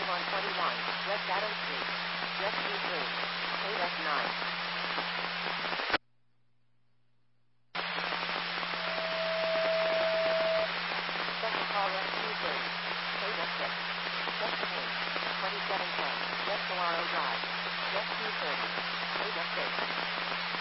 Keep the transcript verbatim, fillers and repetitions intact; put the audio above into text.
one twenty-one, West Adams Street. Jet two three, eight F nine. Second caller, two thirty, eight F six. Destination, twenty-seven ten, West Saguaro Drive. Jet two thirty, eight F six.